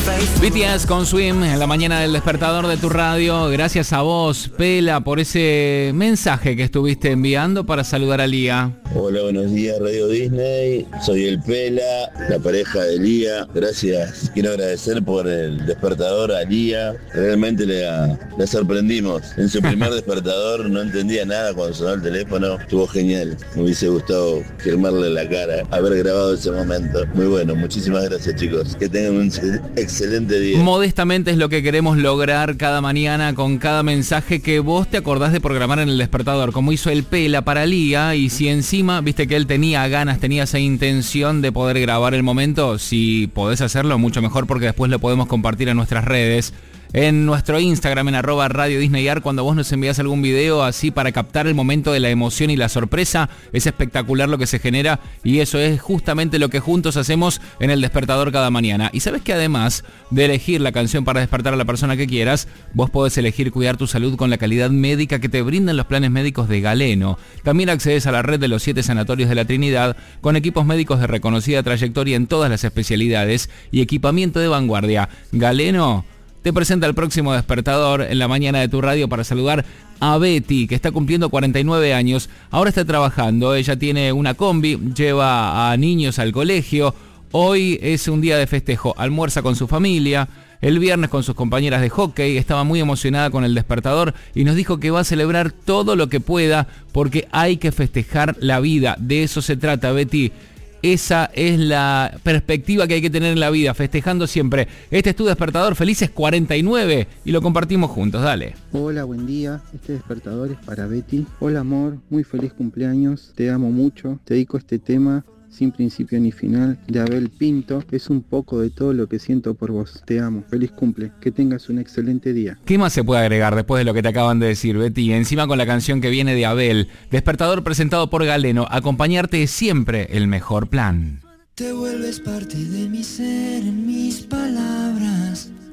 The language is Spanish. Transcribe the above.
BTS con Swim en la mañana del despertador de tu radio. Gracias a vos, Pela, por ese mensaje que estuviste enviando para saludar a Lía. Hola, buenos días, Radio Disney. Soy el Pela, la pareja de Lía. Gracias. Quiero agradecer por el despertador a Lía. Realmente la sorprendimos. En su primer despertador no entendía nada cuando sonó el teléfono. Estuvo genial. Me hubiese gustado firmarle la cara, haber grabado ese momento. Muy bueno. Muchísimas gracias, chicos. Que tengan un excelente día. Modestamente es lo que queremos lograr cada mañana con cada mensaje que vos te acordás de programar en el despertador, como hizo el Pela para Lía. Y si encima viste que él tenía ganas, tenía esa intención de poder grabar el momento, si podés hacerlo, mucho mejor, porque después lo podemos compartir en nuestras redes. En nuestro Instagram, en @Radio Disneyar, cuando vos nos envías algún video así para captar el momento de la emoción y la sorpresa, es espectacular lo que se genera, y eso es justamente lo que juntos hacemos en el despertador cada mañana. Y sabes que además de elegir la canción para despertar a la persona que quieras, vos podés elegir cuidar tu salud con la calidad médica que te brindan los planes médicos de Galeno. También accedes a la red de los 7 sanatorios de la Trinidad, con equipos médicos de reconocida trayectoria en todas las especialidades y equipamiento de vanguardia. Galeno te presenta el próximo despertador en la mañana de tu radio para saludar a Betty, que está cumpliendo 49 años. Ahora está trabajando, ella tiene una combi, lleva a niños al colegio. Hoy es un día de festejo, almuerza con su familia. El viernes con sus compañeras de hockey, estaba muy emocionada con el despertador y nos dijo que va a celebrar todo lo que pueda porque hay que festejar la vida. De eso se trata, Betty. Esa es la perspectiva que hay que tener en la vida, festejando siempre. Este es tu despertador, felices 49, y lo compartimos juntos, dale. Hola, buen día, este despertador es para Betty. Hola amor, muy feliz cumpleaños, te amo mucho, te dedico este tema sin principio ni final, de Abel Pinto. Es un poco de todo lo que siento por vos. Te amo, feliz cumple, que tengas un excelente día. ¿Qué más se puede agregar después de lo que te acaban de decir, Betty? Encima con la canción que viene de Abel, despertador presentado por Galeno, acompañarte es siempre el mejor plan. Te vuelves parte de mi ser, en mis palabras.